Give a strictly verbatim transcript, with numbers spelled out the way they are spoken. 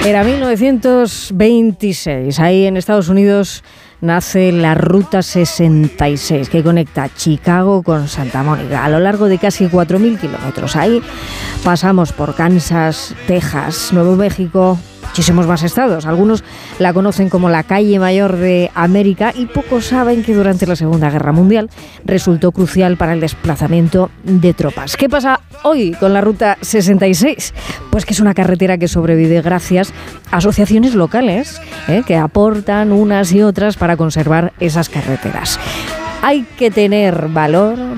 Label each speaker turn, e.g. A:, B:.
A: Era mil novecientos veintiséis. Ahí en Estados Unidos nace la Ruta sesenta y seis, que conecta Chicago con Santa Mónica a lo largo de casi cuatro mil kilómetros. Ahí pasamos por Kansas, Texas, Nuevo México, muchísimos más estados. Algunos la conocen como la calle mayor de América y pocos saben que durante la Segunda Guerra Mundial resultó crucial para el desplazamiento de tropas. ¿Qué pasa hoy con la Ruta sesenta y seis? Pues que es una carretera que sobrevive gracias a asociaciones locales, ¿eh? que aportan unas y otras para conservar esas carreteras. Hay que tener valor